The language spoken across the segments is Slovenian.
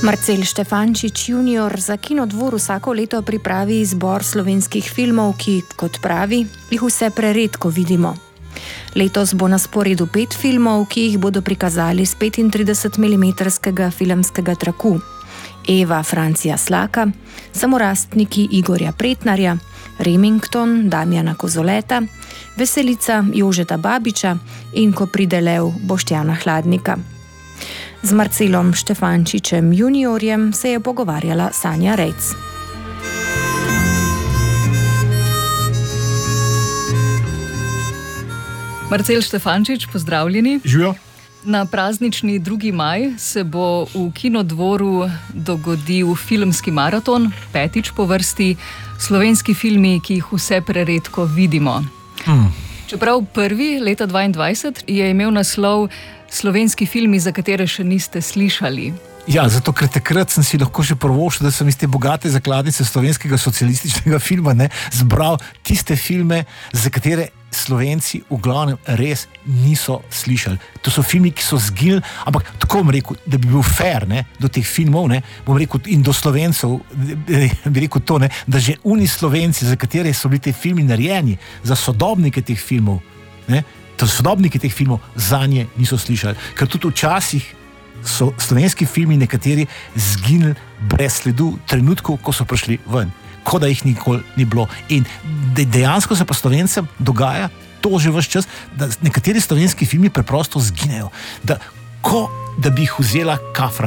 Marcel Štefančič junior za Kinodvor vsako leto pripravi izbor slovenskih filmov, ki, kot pravi, jih vse preredko vidimo. Letos bo na sporedu 5 filmov, ki jih bodo prikazali s 35 mm filmskega traku. Eva Francija Slaka, Samorastniki Igorja Pretnarja, Remington Damjana Kozoleta, Veselica Jožeta Babiča in Ko pride lev Boštjana Hladnika. Z Marcelom Štefančičem juniorjem se je pogovarjala Sanja Rejc. Marcel Štefančič, pozdravljeni. Živijo. Na praznični 2. maj se bo v Kinodvoru dogodil filmski maraton, 5. po vrsti, slovenski filmi, ki jih vse preredko vidimo. Čeprav prvi, leta 2022, je imel naslov Slovenski filmi, za katere še niste slišali. Ja, zato ker takrat sem si lahko še prvošel, da sem iz te bogate zakladnice slovenskega socialističnega filma zbral tiste filme, za katere Slovenci v glavnem res niso slišali. To so filmi, ki so zginili, ampak tako bom rekel, da bi bil fair do teh filmov, bom rekel, in do Slovencev, bi rekel to, da že oni Slovenci, za katere so bili te filmi narejeni, za sodobnike teh filmov, sodobniki teh filmov zanje niso slišali. Ker tudi včasih so slovenski filmi nekateri zginili brez sledu trenutkov, ko so prišli ven. Kot da jih nikoli ni bilo. In dejansko se pa Slovencem dogaja to že ves čas, da nekateri slovenski filmi preprosto zginejo. Da bi jih vzela kafra.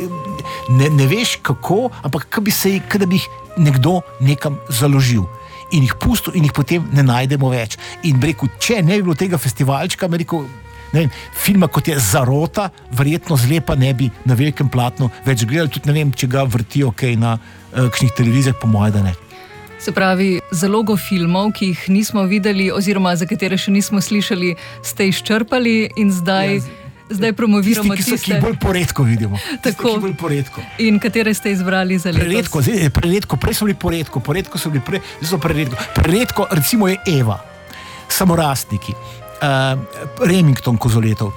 Ne veš kako, ampak da bi jih nekdo nekam založil. In jih pustil in jih potem ne najdemo več. In rekel, če ne bi bilo tega festivalčka, filma kot je Zarota, verjetno zlepa ne bi na velikem platnu več gledali, tudi ne vem, če ga vrtijo kaj na kakšnih televizijah, po moje, da ne. Se pravi, zalogo filmov, ki jih nismo videli oziroma za katere še nismo slišali, ste izčrpali in zdaj promoviramo tiste, ki bolj poredko vidimo. Tako. Ki bolj poredko. In katere ste izbrali za letos? Preredko, prej so bili poredko so bili zdaj so preredko. Preredko, recimo je Eva, Samorastniki, Remington Kozoletov,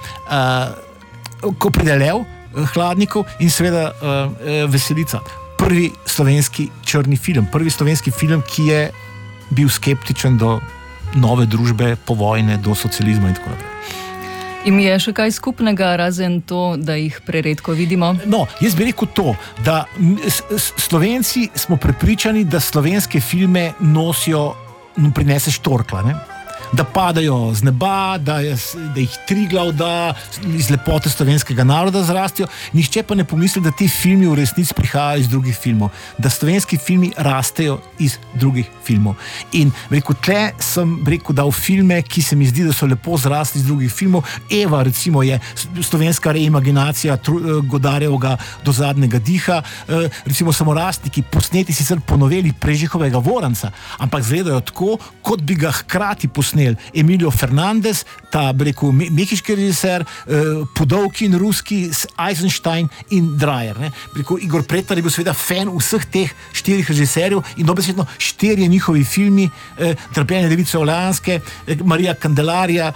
Ko pride lev Hladnikov in seveda Veselica. Prvi slovenski črni film, ki je bil skeptičen do nove družbe, povojne, do socializma in tako naprej. In je še kaj skupnega, razen to, da jih preredko vidimo? No, jaz bi rekel to, da Slovenci smo prepričani, da slovenske filme prinese štorkla, da padajo z neba, da jih Triglav da, iz lepote slovenskega naroda zrastijo. Nihče pa ne pomisli, da ti filmi v resnici prihajajo iz drugih filmov, da slovenski filmi rastejo iz drugih filmov. In tle sem dal filme, ki se mi zdi, da so lepo zrasli iz drugih filmov. Eva, recimo, je slovenska reimaginacija Godarjevega Do zadnjega diha, recimo Samorastniki, posneti sicer po noveli Prežihovega Voranca, ampak izgledajo tako, kot bi ga hkrati posneli Emilio Fernandez, ta mehiški režiser, Pudovkin, ruski, Eisenstein in Dreyer. Igor Pretnar je bil seveda fan vseh teh 4 režiserjev in dobesedno 4 njihovi filmi, Trpljenje device Orleanske, Marija Kandelarija,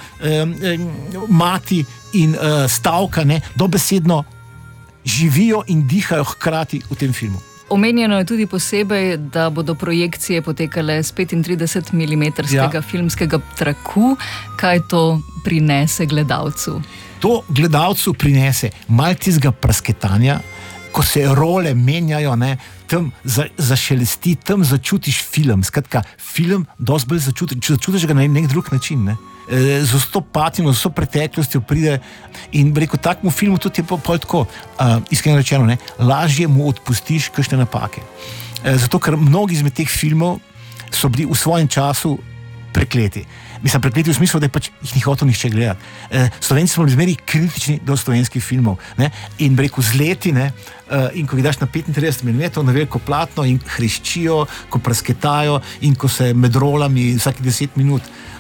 Mati in Stavka, dobesedno živijo in dihajo hkrati v tem filmu. Omenjeno je tudi posebej, da bodo projekcije potekale s 35 mm filmskega traku. Kaj to prinese gledalcu? To gledalcu prinese malo tistega prasketanja, ko se role menjajo, tam zašelesti, tam začutiš film. Skratka, film dosti bolj začutiš ga na nek drug način. Z vso patino, z vso preteklostjo pride in takmu filmu tudi je pol tako, iskreno rečeno, lažje mu odpustiš kakšne napake. Zato, ker mnogi izmed teh filmov so bili v svojem času prekleti. Mislim, prekleti v smislu, da jih ni hotel nihče gledati. Slovenci smo bili zmeri kritični do slovenskih filmov. In z leti, in ko jih daš na 35 mm na veliko platno in hreščijo, ko prasketajo in ko se med rolami vsaki 10 minut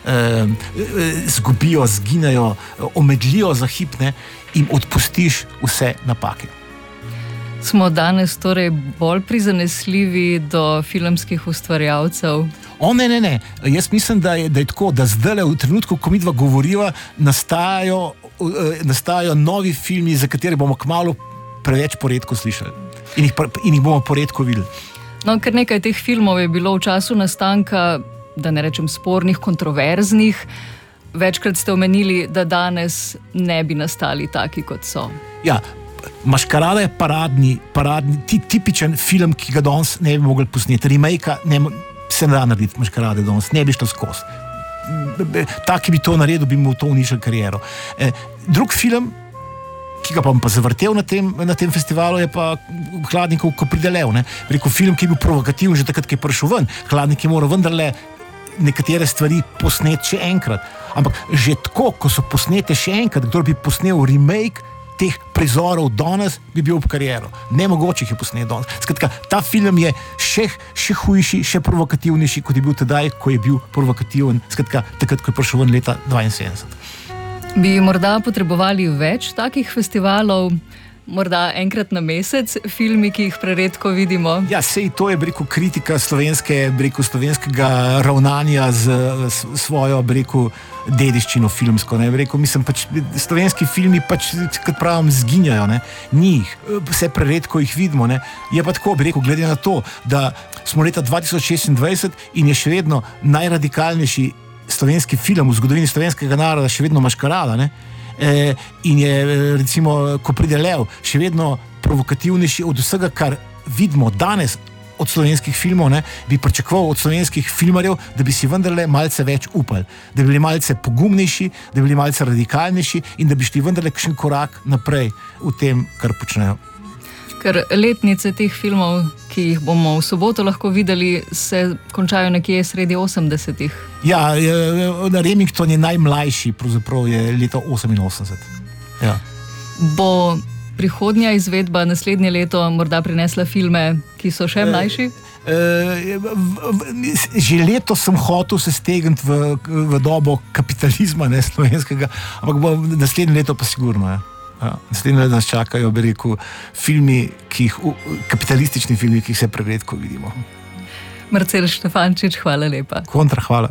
zgubijo, zginejo, omedlijo za hip, jim odpustiš vse napake. Smo danes torej bolj prizanesljivi do filmskih ustvarjalcev? Ne. Jaz mislim, da je tako, da zdaj v trenutku, ko midva govoriva, nastajajo novi filmi, za katere bomo kmalu preveč poredko slišali in jih bomo poredko videli. No, ker nekaj teh filmov je bilo v času nastanka, da ne rečem spornih, kontroverznih. Večkrat ste omenili, da danes ne bi nastali taki, kot so. Ja, Maškarada je paradni, tipičen film, ki ga danes ne bi mogli posneti. Remake se ne da narediti Maškarade danes, ne bi šlo skozi. Tak, ki bi to naredil, bi mu to uničil kariero. Drug film, ki ga pa zavrtel na tem festivalu, je pa Hladnikov, ko pride lev. Rekel, film, ki je bil provokativen že takrat, ki je prišel ven. Hladnik je moral vendarle nekatere stvari posneti še enkrat. Ampak že tako, ko so posnete še enkrat, kdo bi posnel remake teh prizorov danes, bi bil v kariero. Nemogoče jih je posneti danes. Skratka, ta film je še hujši, še provokativnejši, kot je bil tedaj, ko je bil provokativen. Skratka, takrat, ko je prišel ven leta 1972. Bi morda potrebovali več takih festivalov, morda enkrat na mesec, filmi, ki jih preredko vidimo? Ja, sej to je, kritika slovenskega ravnanja z svojo, dediščino filmsko. Mislim, slovenski filmi kot pravim, zginjajo, njih, vse preredko jih vidimo. Je pa tako, glede na to, da smo leta 2026 in je še vedno najradikalnejši slovenski film v zgodovini slovenskega naroda še vedno Maškarada, in je, recimo, ko pride lev, še vedno provokativnejši od vsega, kar vidimo danes od slovenskih filmov, bi pričakoval od slovenskih filmarjev, da bi si vendarle malce več upali, da bi bili malce pogumnejši, da bi bili malce radikalnejši in da bi šli vendarle kakšen korak naprej v tem, kar počnejo. Ker letnice teh filmov, ki jih bomo v soboto lahko videli, se končajo nekje sredi 80-ih. Ja, Remington je najmlajši, pravzaprav je leta 88. Ja. Bo prihodnja izvedba naslednje leto morda prinesla filme, ki so še mlajši? Že leto sem hotel se stegniti v dobo kapitalizma, slovenskega, ampak naslednje leto pa sigurno, naslednje leto nas čakajo, filmi, kapitalistični filmi, ki jih se preredko vidimo. Marcel Štefančič, hvala lepa. Kontra, hvala.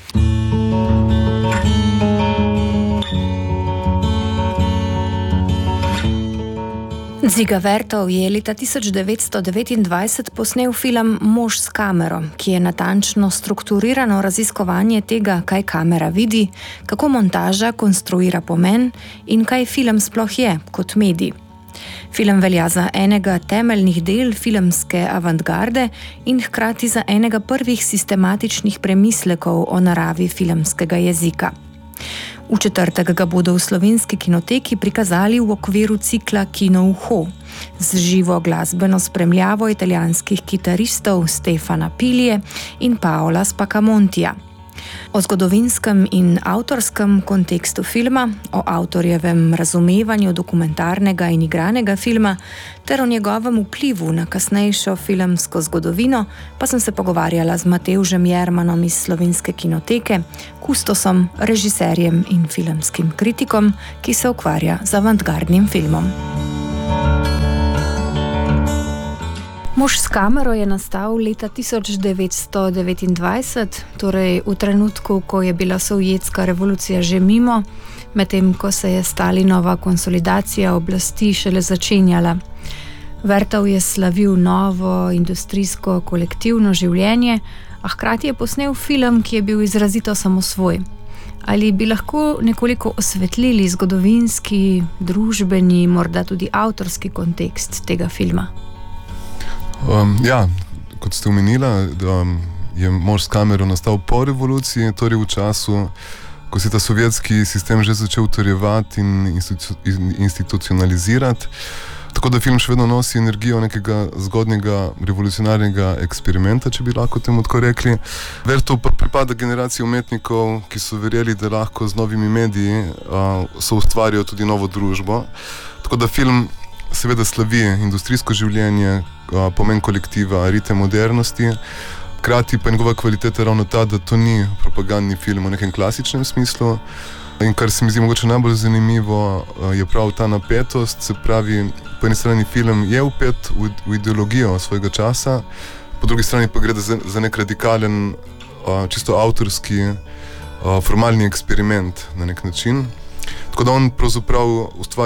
Dziga Vertov je leta 1929 posnel film Mož s kamero, ki je natančno strukturirano raziskovanje tega, kaj kamera vidi, kako montaža konstruira pomen in kaj film sploh je kot medij. Film velja za enega temeljnih del filmske avantgarde in hkrati za enega prvih sistematičnih premislekov o naravi filmskega jezika. V četrtek ga bodo v Slovenski kinoteki prikazali v okviru cikla Kino Uho z živo glasbeno spremljavo italijanskih kitaristov Stefana Pilije in Paola Spacamontija. O zgodovinskem in avtorskem kontekstu filma, o avtorjevem razumevanju dokumentarnega in igranega filma ter o njegovem vplivu na kasnejšo filmsko zgodovino pa sem se pogovarjala z Matevžem Jermanom iz Slovenske kinoteke, kustosom, režiserjem in filmskim kritikom, ki se ukvarja z avantgardnim filmom. Mož s kamero je nastal leta 1929, torej v trenutku, ko je bila sovjetska revolucija že mimo, medtem ko se je Stalinova konsolidacija oblasti šele začenjala. Vertov je slavil novo industrijsko kolektivno življenje, a hkrati je posnel film, ki je bil izrazito samosvoj. Ali bi lahko nekoliko osvetlili zgodovinski, družbeni, morda tudi avtorski kontekst tega filma? Ja, kot ste omenila, je Mož s kamero nastal po revoluciji, torej v času, ko se je ta sovjetski sistem že začel utrjevati in institucionalizirati. Tako da film še vedno nosi energijo nekega zgodnjega revolucionarnega eksperimenta, če bi lahko temu tako rekli. Vertov pa pripada generaciji umetnikov, ki so verjeli, da lahko z novimi mediji so ustvarjajo tudi novo družbo. Tako da film seveda slavi industrijsko življenje, pomen kolektiva, ritem modernosti, hkrati pa njegova kvaliteta ravno ta, da to ni propagandni film v nekem klasičnem smislu. In kar se mi zdi mogoče najbolj zanimivo, je prav ta napetost, se pravi, po eni strani film je vpet v ideologijo svojega časa, po drugi strani pa gre za nek radikalen, čisto avtorski, formalni eksperiment na nek način. Tako da on pravzaprav ustvarja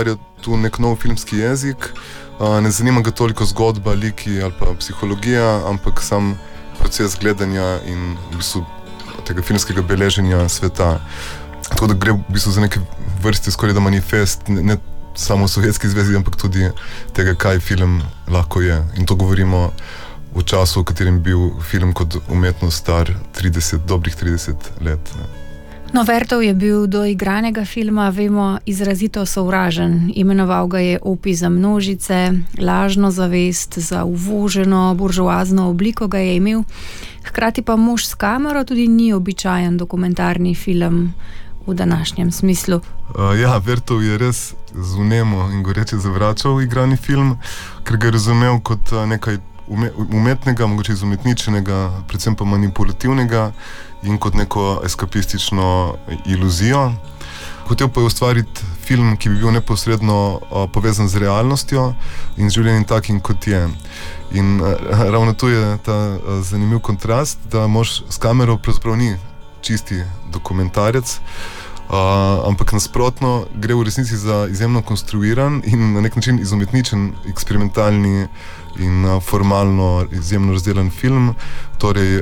tu nek nov filmski jezik. Ne zanima ga toliko zgodba, liki ali pa psihologija, ampak sam proces gledanja in v bistvu tega filmskega beleženja sveta. Tako da gre v bistvu za neke vrste skoraj da manifest, ne samo v Sovjetski zvezi, ampak tudi tega, kaj film lahko je. In to govorimo v času, v katerem je bil film kot umetnost star dobrih 30 let. No, Vertov je bil do igranega filma, vemo, izrazito sovražen. Imenoval ga je opij za množice, lažno zavest, za uvoženo, buržoazno obliko ga je imel. Hkrati pa Mož s kamero tudi ni običajen dokumentarni film v današnjem smislu. Vertov je res z vnemo in goreče zavračal igrani film, ker ga je razumel kot nekaj umetnega, mogoče izumetničenega, predvsem pa manipulativnega in kot neko eskapistično iluzijo. Hotel pa je ustvariti film, ki bi bil neposredno povezan z realnostjo in z življenjem takim, kot je. In ravno tu je ta zanimiv kontrast, da Mož s kamero pravzaprav ni čisti dokumentarec, ampak nasprotno gre v resnici za izjemno konstruiran in na nek način izumetničen, eksperimentalni in formalno izjemno razdelan film. Torej,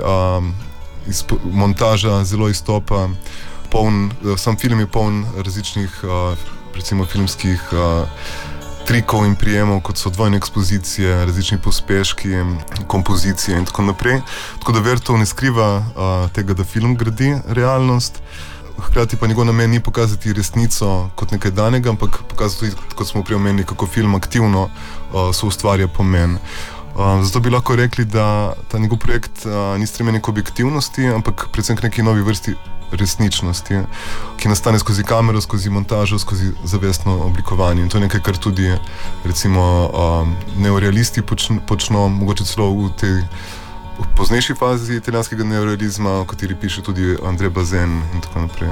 montaža zelo izstopa, sam film je poln različnih, recimo filmskih trikov in prijemov, kot so dvojne ekspozicije, različni pospeški, kompozicije in tako naprej. Tako da Vertov ne skriva tega, da film gradi realnost, hkrati pa njegov namen ni pokazati resnico kot nekaj danega, ampak pokazati tudi, kot smo prej omenili, kako film aktivno soustvarja pomen. Zato bi lahko rekli, da ta njegov projekt ni stremenjen k objektivnosti, ampak predvsem k neki novi vrsti resničnosti, ki nastane skozi kamero, skozi montažo, skozi zavestno oblikovanje. In to je nekaj, kar tudi recimo neorealisti počno, mogoče celo v tej poznejši fazi italijanskega neorealizma, o kateri piše tudi Andrej Bazin in tako naprej.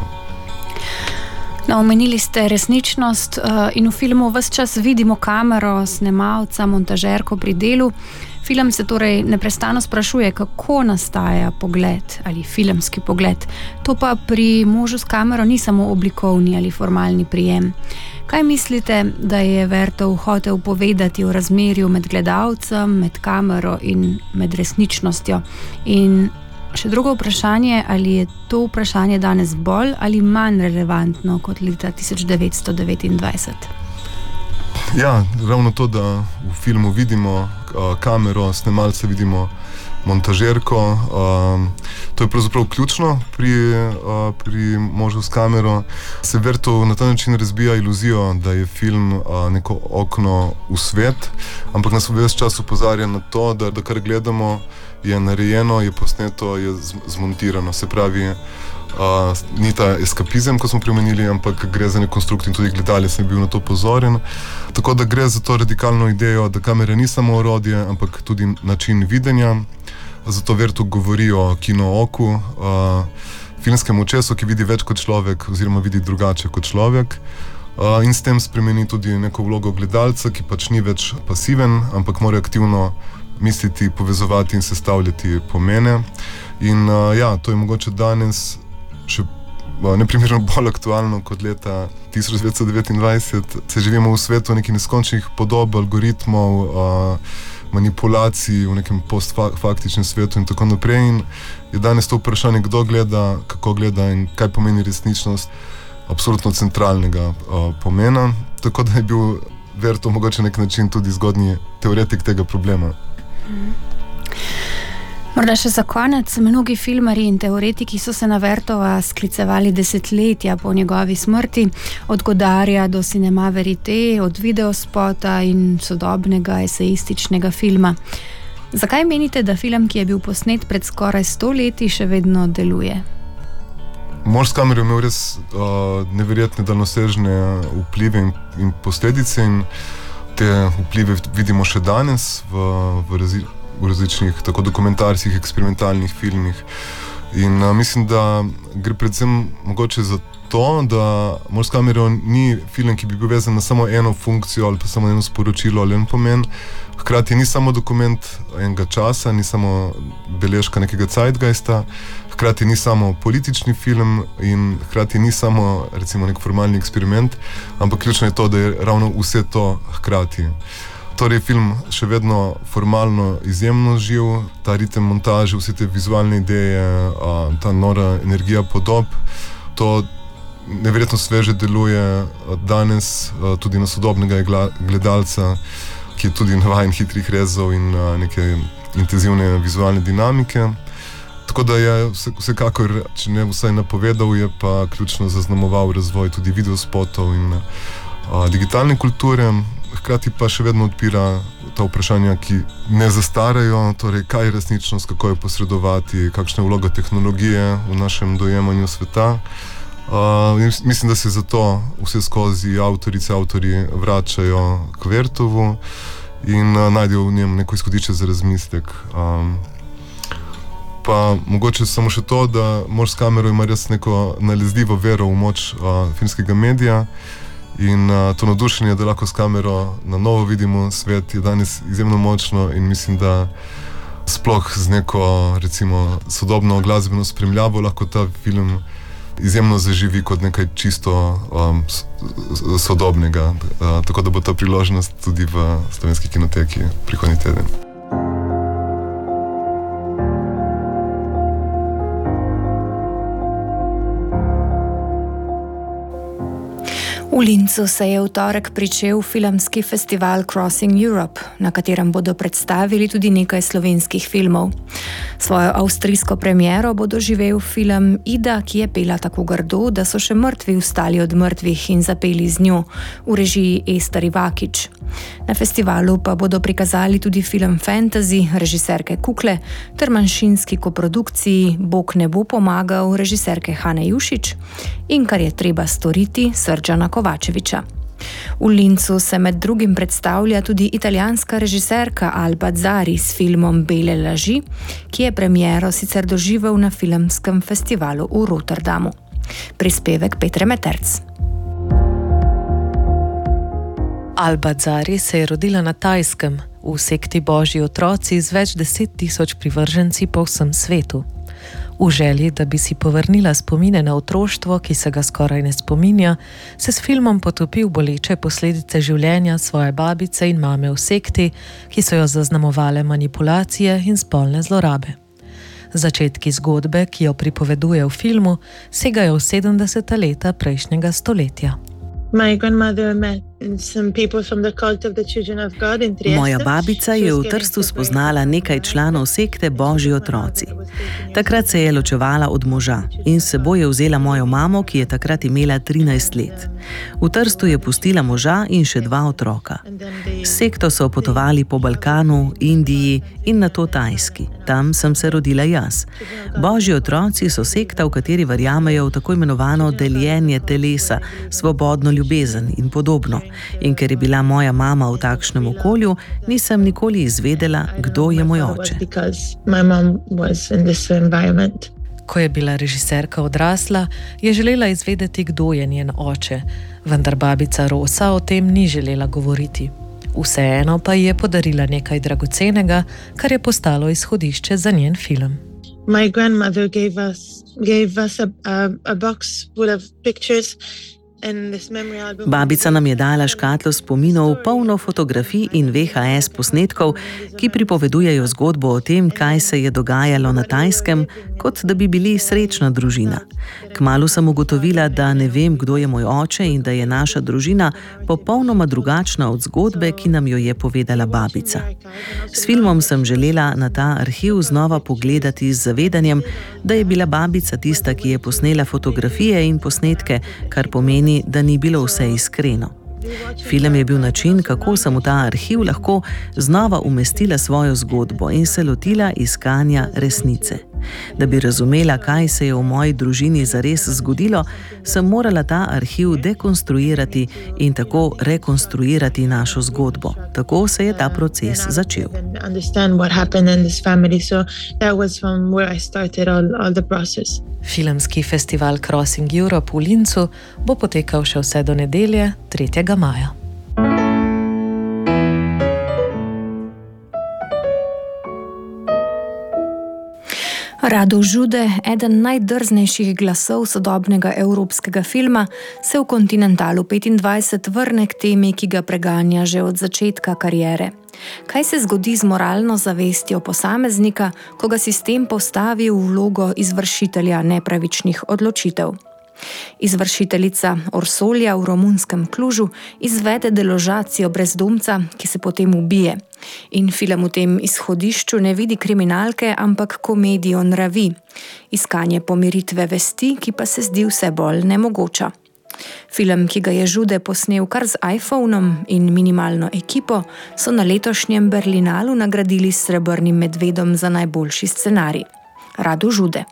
No, omenili ste resničnost in v filmu ves čas vidimo kamero, snemalca, montažerko pri delu. Film se torej neprestano sprašuje, kako nastaja pogled ali filmski pogled. To pa pri Možu s kamero ni samo oblikovni ali formalni prijem. Kaj mislite, da je Vertov hotel povedati o razmerju med gledalcem, med kamero in med resničnostjo? In še drugo vprašanje, ali je to vprašanje danes bolj ali manj relevantno kot leta 1929? Ja, ravno to, da v filmu vidimo kamero, snemalce, vidimo montažerko. To je pravzaprav ključno pri Možu s kamero. Se Vertov na ta način razbija iluzijo, da je film neko okno v svet, ampak nas ves čas opozarja na to, da kar gledamo, je narejeno, je posneto, je zmontirano. Se pravi, ni ta eskapizem, kot smo premenili, ampak gre za nek konstrukt in tudi gledalec je bil na to pozoren. Tako da gre za to radikalno idejo, da kamera ni samo orodje, ampak tudi način videnja. Zato Vertov govori o kinooku, filmskem očesu, ki vidi več kot človek oziroma vidi drugače kot človek. In s tem spremeni tudi neko vlogo gledalca, ki pač ni več pasiven, ampak mora aktivno misliti, povezovati in sestavljati pomene. In to je mogoče danes še neprimerno bolj aktualno kot leta 1929. Se živimo v svetu nekih neskončnih podob, algoritmov, manipulacij, v nekem postfaktičnem svetu in tako naprej. In je danes to vprašanje, kdo gleda, kako gleda in kaj pomeni resničnost, absolutno centralnega pomena. Tako da je bil Vertov mogoče nek način tudi zgodnji teoretik tega problema. Morda še za konec, mnogi filmarji in teoretiki so se na Vertova sklicevali desetletja po njegovi smrti, od Godarja do Cinema Verite, od videospota in sodobnega esejističnega filma. Zakaj menite, da film, ki je bil posnet pred skoraj 100 leti, še vedno deluje? Mož s kamero je imel res neverjetne daljnosežne vplive in posledice in te vplive vidimo še danes v različnih tako dokumentarskih, eksperimentalnih filmih. In mislim, da gre predvsem mogoče za to, da Mož s kamero ni film, ki bi bil vezan na samo eno funkcijo ali pa samo eno sporočilo ali en pomen. Hkrati ni samo dokument enega časa, ni samo beležka nekega zeitgeista, hkrati ni samo politični film in hkrati ni samo recimo nek formalni eksperiment, ampak ključno je to, da je ravno vse to hkrati. Torej je film še vedno formalno izjemno živ, ta ritem montaže, vse te vizualne ideje, ta nora energija podob, to neverjetno sveže deluje danes tudi na sodobnega gledalca, ki je tudi navajen hitrih rezov in neke intenzivne vizualne dinamike. Tako da je vsekakor, če ne vsaj napovedal, je pa ključno zaznamoval razvoj tudi videospotov in digitalne kulture, hkrati pa še vedno odpira ta vprašanja, ki ne zastarajo, torej kaj je resničnost, kako je posredovati, kakšna je vloga tehnologije v našem dojemanju sveta. Mislim, da se zato vse skozi avtorji vračajo k Vertovu in najdejo v njem neko izhodišče za razmislek. Pa mogoče samo še to, da mož s kamero ima res neko nalezljivo vero v moč filmskega medija in to navdušenje, da lahko s kamero na novo vidimo svet, je danes izjemno močno in mislim, da sploh z neko recimo sodobno glasbeno spremljavo lahko ta film izjemno zaživi kot nekaj čisto sodobnega. Tako da bo ta priložnost tudi v Slovenski kinoteki prihodnji teden. V Linzu se je v torek pričel filmski festival Crossing Europe, na katerem bodo predstavili tudi nekaj slovenskih filmov. Svojo avstrijsko premiero bo doživel film Ida, ki je pela tako grdo, da so še mrtvi vstali od mrtvih in zapeli z njo, v režiji Ester Ivakič. Na festivalu pa bodo prikazali tudi film Fantasy režiserke Kukle ter manjšinski koprodukciji Bog ne bo pomagal režiserke Hane Jušić in Kar je treba storiti Srdžana Kovačevića. V Linzu se med drugim predstavlja tudi italijanska režiserka Alba Zari s filmom Bele laži, ki je premiero sicer doživel na filmskem festivalu v Rotterdamu. Prispevek Petre Meterc. Alba Zari se je rodila na Tajskem, v sekti Božji otroci z več 10 000 privrženci po vsem svetu. V želji, da bi si povrnila spomine na otroštvo, ki se ga skoraj ne spominja, se s filmom potopi v boleče posledice življenja svoje babice in mame v sekti, ki so jo zaznamovale manipulacije in spolne zlorabe. Začetki zgodbe, ki jo pripoveduje v filmu, segajo v 70. leta prejšnjega stoletja. Moja babica je v Trstu spoznala nekaj članov sekte Božji otroci. Takrat se je ločevala od moža in s seboj je vzela mojo mamo, ki je takrat imela 13 let. V Trstu je pustila moža in še 2 otroka. S sekto so potovali po Balkanu, Indiji in nato Tajski. Tam sem se rodila jaz. Božji otroci so sekta, v kateri verjamejo v tako imenovano deljenje telesa, svobodno ljubezen in podobno. In ker je bila moja mama v takšnem okolju, nisem nikoli izvedela, kdo je moj oče. Ko je bila režiserka odrasla, je želela izvedeti, kdo je njen oče, vendar babica Rosa o tem ni želela govoriti. Vseeno pa ji je podarila nekaj dragocenega, kar je postalo izhodišče za njen film. My grandmother gave us a box full of pictures. Babica nam je dala škatlo spominov polno fotografij in VHS posnetkov, ki pripovedujejo zgodbo o tem, kaj se je dogajalo na Tajskem, kot da bi bili srečna družina. Kmalu sem ugotovila, da ne vem, kdo je moj oče in da je naša družina popolnoma drugačna od zgodbe, ki nam jo je povedala babica. S filmom sem želela na ta arhiv znova pogledati z zavedanjem, da je bila babica tista, ki je posnela fotografije in posnetke, kar pomeni, da ni bilo vse iskreno. Film je bil način, kako sem v ta arhiv lahko znova umestila svojo zgodbo in se lotila iskanja resnice. Da bi razumela, kaj se je v moji družini zares zgodilo, sem morala ta arhiv dekonstruirati in tako rekonstruirati našo zgodbo. Tako se je ta proces začel. Filmski festival Crossing Europe v Linzu bo potekal še vse do nedelje, 3. maja. Rado Žude, eden najdrznejših glasov sodobnega evropskega filma, se v Kontinentalu 25 vrne k temi, ki ga preganja že od začetka kariere. Kaj se zgodi z moralno zavestjo posameznika, ko ga sistem postavi v vlogo izvršitelja nepravičnih odločitev? Izvršiteljica Orsolja v romunskem Cluju izvede deložacijo brezdomca, ki se potem ubije. In film v tem izhodišču ne vidi kriminalke, ampak komedijo nravi. Iskanje pomiritve vesti, ki pa se zdi vse bolj nemogoča. Film, ki ga je Žude posnel kar z iPhonom in minimalno ekipo, so na letošnjem Berlinalu nagradili s srebrnim medvedom za najboljši scenarij. Rado Žude.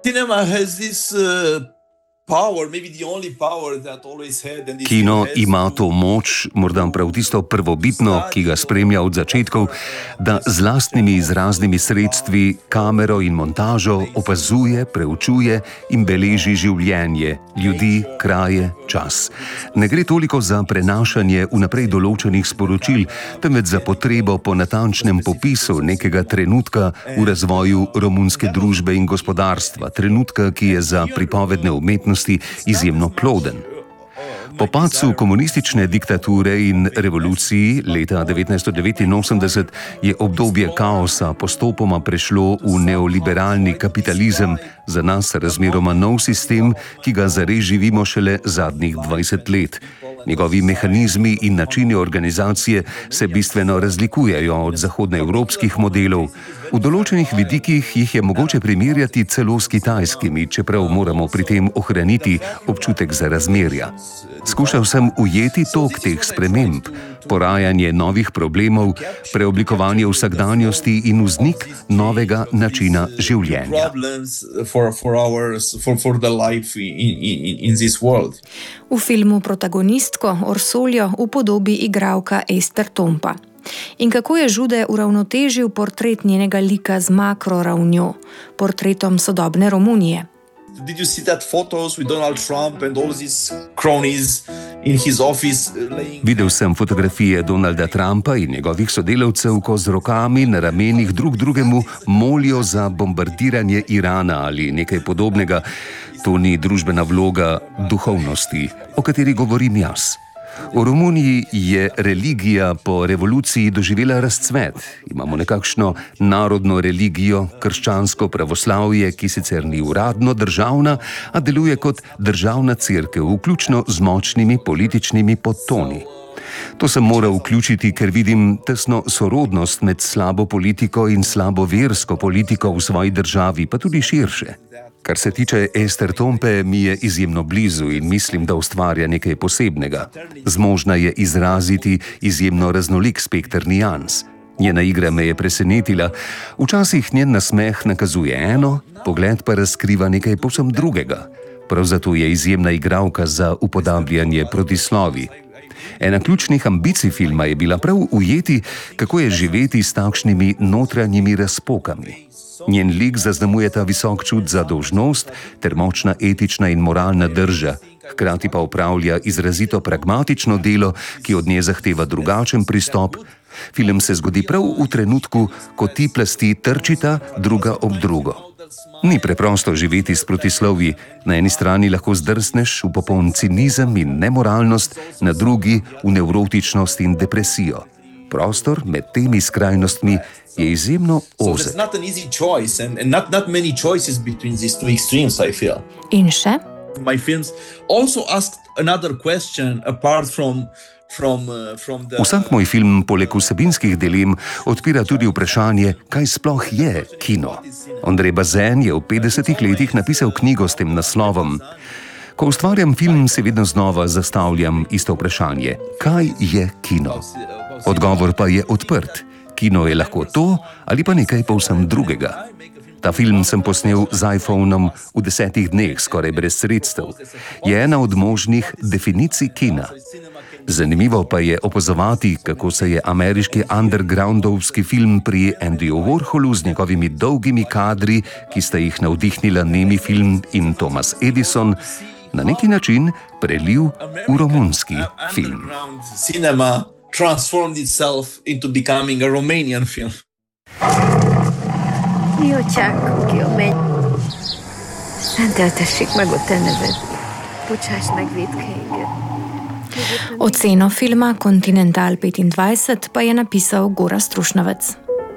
Kino ima to moč, morda prav tisto prvobitno, ki ga spremlja od začetkov, da z lastnimi izraznimi sredstvi, kamero in montažo opazuje, preučuje in beleži življenje, ljudi, kraje, čas. Ne gre toliko za prenašanje vnaprej določenih sporočil, temveč za potrebo po natančnem popisu nekega trenutka v razvoju romunske družbe in gospodarstva, trenutka, ki je za pripovedne umetnosti izjemno ploden. Po padcu komunistične diktature in revoluciji leta 1989 je obdobje kaosa postopoma prešlo v neoliberalni kapitalizem, za nas razmeroma nov sistem, ki ga zares živimo šele zadnjih 20 let. Njegovi mehanizmi in načini organizacije se bistveno razlikujejo od zahodnoevropskih modelov. V določenih vidikih jih je mogoče primerjati celo s kitajskimi, čeprav moramo pri tem ohraniti občutek za razmerja. Skušal sem ujeti tok teh sprememb, porajanje novih problemov, preoblikovanje vsakdanjosti in vznik novega načina življenja. V filmu protagonistko Orsoljo upodobi igralka Ester Tompa. In kako je Žude uravnotežil portret njenega lika z makroravnjo, portretom sodobne Romunije? Did you see that photos with Donald Trump and all these cronies in his office laying... Videl sem fotografije Donalda Trumpa in njegovih sodelavcev, ko z rokami na ramenih drug drugemu molijo za bombardiranje Irana ali nekaj podobnega. To ni družbena vloga duhovnosti, o kateri govorim jaz. V Romuniji je religija po revoluciji doživela razcvet. Imamo nekakšno narodno religijo, krščansko pravoslavje, ki sicer ni uradno državna, a deluje kot državna cerkev, vključno z močnimi političnimi podtoni. To sem moral vključiti, ker vidim tesno sorodnost med slabo politiko in slabo versko politiko v svoji državi, pa tudi širše. Kar se tiče Ester Tompe, mi je izjemno blizu in mislim, da ustvarja nekaj posebnega. Zmožna je izraziti izjemno raznolik spekter nijans. Njena igra me je presenetila. Včasih njen nasmeh nakazuje eno, pogled pa razkriva nekaj povsem drugega. Prav zato je izjemna igralka za upodabljanje protislovi. Ena ključnih ambicij filma je bila prav ujeti, kako je živeti s takšnimi notranjimi razpokami. Njen lik zaznamuje ta visok čut za dolžnost ter močna etična in moralna drža, hkrati pa opravlja izrazito pragmatično delo, ki od nje zahteva drugačen pristop. Film se zgodi prav v trenutku, ko ti plasti trčita druga ob drugo. Ni preprosto živeti s protislovji. Na eni strani lahko zdrsneš v popoln cinizem in nemoralnost, na drugi v nevrotičnost in depresijo. Prostor med temi skrajnostmi je izjemno ozek. In še? Vsak moj film poleg vsebinskih dilem odpira tudi vprašanje, kaj sploh je kino. Andrej Bazin je v 50 letih napisal knjigo s tem naslovom. Ko ustvarjam film, se vedno znova zastavljam isto vprašanje, kaj je kino? Odgovor pa je odprt. Kino je lahko to ali pa nekaj povsem drugega. Ta film sem posnel z iPhonom v 10 dneh, skoraj brez sredstev. Je ena od možnih definicij kina. Zanimivo pa je opazovati, kako se je ameriški undergroundovski film pri Andyju Warholu z njegovimi dolgimi kadri, ki sta jih navdihnila nemi film in Thomas Edison, na neki način prelil v romunski film. Transformed itself into becoming a Romanian film. Io cerco che menj. Szenteltessék meg a te neved. Bocsáss meg vétkeinket. Oceno filma Continental 25 pa je napisal Gorazd Trušnovec.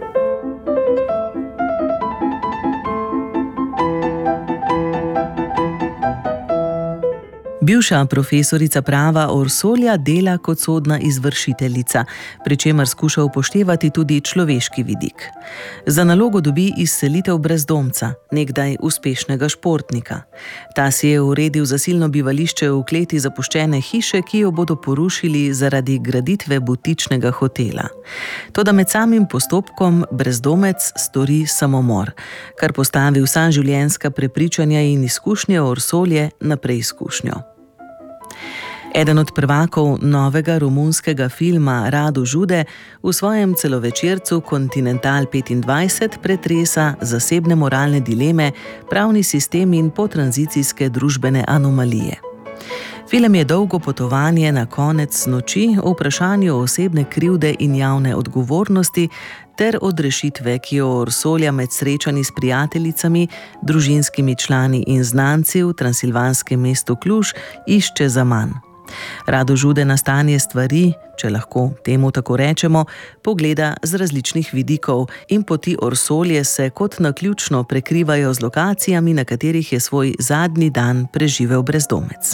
Bivša profesorica prava Orsolja dela kot sodna izvršiteljica, pri čemer skuša upoštevati tudi človeški vidik. Za nalogo dobi izselitev brezdomca, nekdaj uspešnega športnika. Ta si je uredil zasilno bivališče v kleti zapuščene hiše, ki jo bodo porušili zaradi graditve butičnega hotela. Toda med samim postopkom brezdomec stori samomor, kar postavi vsa življenjska prepričanja in izkušnje Orsolje na preizkušnjo. Eden od prvakov novega romunskega filma Radu Žude v svojem celovečercu Continental 25 pretresa zasebne moralne dileme, pravni sistem in potranzicijske družbene anomalije. Film je dolgo potovanje na konec noči o vprašanju osebne krivde in javne odgovornosti ter odrešitve, ki jo Orsolja med srečanji s prijateljicami, družinskimi člani in znanci v transilvanskem mestu Kluž išče zaman. Rado Žude na stanje stvari, če lahko temu tako rečemo, pogleda z različnih vidikov in poti Orsolje se kot naključno prekrivajo z lokacijami, na katerih je svoj zadnji dan preživel brezdomec.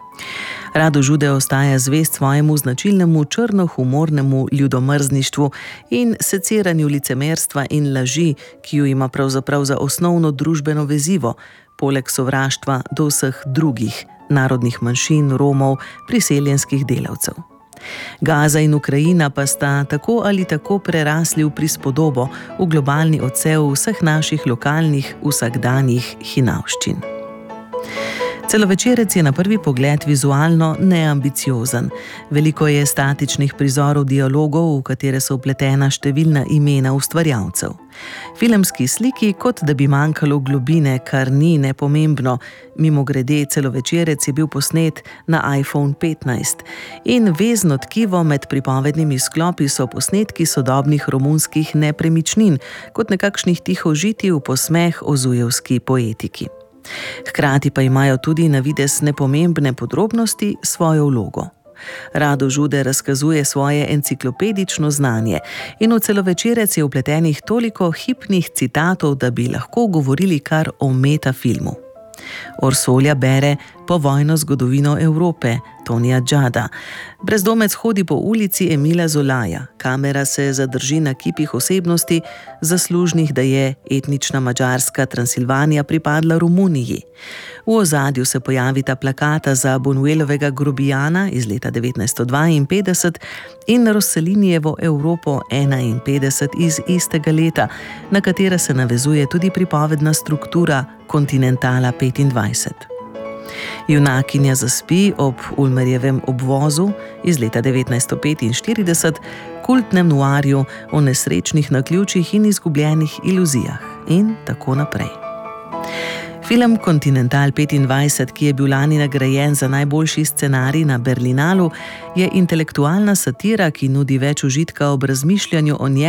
Rado Žude ostaja zvest svojemu značilnemu črnohumornemu ljudomrzništvu in seciranju licemerstva in laži, ki jo ima pravzaprav za osnovno družbeno vezivo, poleg sovraštva do vseh drugih narodnih manjšin, Romov, priseljenskih delavcev. Gaza in Ukrajina pa sta tako ali tako prerasli v prispodobo, v globalni odsev vseh naših lokalnih, vsakdanjih hinavščin. Celovečerec je na prvi pogled vizualno neambiciozen. Veliko je statičnih prizorov dialogov, v katere so vpletena številna imena ustvarjalcev. Filmski sliki, kot da bi manjkalo globine, kar ni nepomembno. Mimogrede, celovečerec je bil posnet na iPhone 15 in vezno tkivo med pripovednimi sklopi so posnetki sodobnih romunskih nepremičnin, kot nekakšnih tihožitij v posmeh o zujevski poetiki. Hkrati pa imajo tudi na videz nepomembne podrobnosti svojo vlogo. Rado Žude razkazuje svoje enciklopedično znanje in v celovečerec je vpletenih toliko hipnih citatov, da bi lahko govorili kar o metafilmu. Orsolja bere povojno zgodovino Evrope, Tonija Džada. Brezdomec hodi po ulici Emila Zolaja. Kamera se zadrži na kipih osebnosti, zaslužnih, da je etnična madžarska Transilvanija pripadla Romuniji. V ozadju se pojavita plakata za Buñuelovega Grobijana iz leta 1952 in Rossellinijevo Evropo 51 iz istega leta, na katera se navezuje tudi pripovedna struktura Continentala 25. Junakinja zaspi ob Ulmerjevem obvozu iz leta 1945, kultnem noirju o nesrečnih naključjih in izgubljenih iluzijah in tako naprej. Film Continental 25, ki je bil lani nagrajen za najboljši scenarij na Berlinalu, je intelektualna satira, ki nudi več užitka ob razmišljanju o njem